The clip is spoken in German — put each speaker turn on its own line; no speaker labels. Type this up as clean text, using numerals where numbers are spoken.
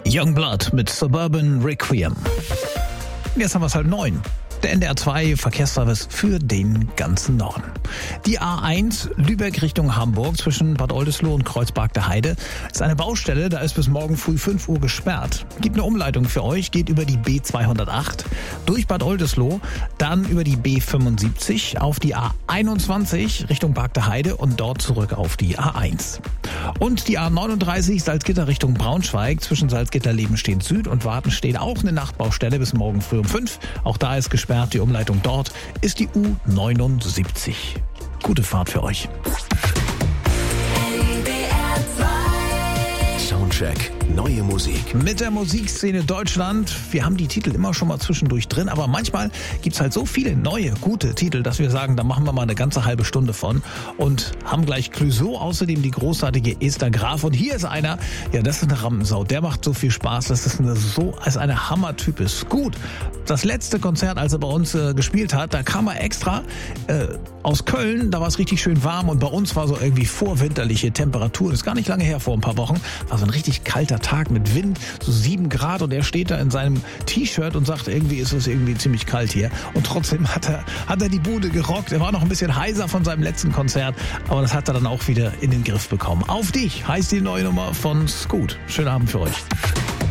Youngblood mit Suburban Requiem. Jetzt haben wir es halt 9. Der NDR 2 Verkehrsservice für den ganzen Norden. Die A1 Lübeck Richtung Hamburg zwischen Bad Oldesloe und Kreuzberg der Heide ist eine Baustelle, da ist bis morgen früh 5 Uhr gesperrt. Gibt eine Umleitung für euch, geht über die B208 durch Bad Oldesloe, dann über die B75 auf die A21 Richtung Park der Heide und dort zurück auf die A1. Und die A39 Salzgitter Richtung Braunschweig zwischen Salzgitter-Lebenstedt Süd und Wartenstedt auch eine Nachtbaustelle bis morgen früh um 5. Auch da ist gesperrt. Die Umleitung dort ist die U79. Gute Fahrt für euch.
Soundcheck, neue Musik.
Mit der Musikszene Deutschland. Wir haben die Titel immer schon mal zwischendurch drin, aber manchmal gibt's halt so viele neue, gute Titel, dass wir sagen, da machen wir mal eine ganze halbe Stunde von und haben gleich Clouseau, außerdem die großartige Esther Graf. Und hier ist einer, ja, das ist eine Rampensau, der macht so viel Spaß, das ist eine Hammertyp ist. Gut, das letzte Konzert, als er bei uns gespielt hat, da kam er extra aus Köln, da war es richtig schön warm und bei uns war so irgendwie vorwinterliche Temperatur. Das ist gar nicht lange her, vor ein paar Wochen, war so ein richtig kalter Tag mit Wind, so 7 Grad und er steht da in seinem T-Shirt und sagt, irgendwie ist es irgendwie ziemlich kalt hier. Und trotzdem hat er die Bude gerockt. Er war noch ein bisschen heiser von seinem letzten Konzert, aber das hat er dann auch wieder in den Griff bekommen. Auf dich heißt die neue Nummer von Scoot. Schönen Abend für euch.